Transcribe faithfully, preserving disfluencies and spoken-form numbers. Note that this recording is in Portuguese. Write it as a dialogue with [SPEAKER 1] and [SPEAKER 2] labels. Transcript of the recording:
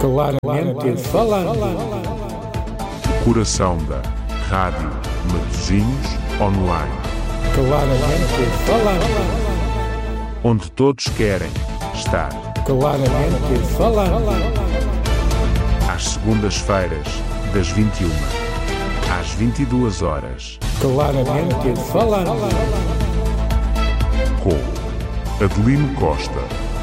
[SPEAKER 1] Claramente falando.
[SPEAKER 2] O coração da Rádio Matosinhos Online.
[SPEAKER 1] Claramente falando.
[SPEAKER 2] Onde todos querem estar.
[SPEAKER 1] Claramente falando.
[SPEAKER 2] Às segundas-feiras, das vinte e uma às vinte e duas horas.
[SPEAKER 1] Claramente falando.
[SPEAKER 2] Com Adelino Costa.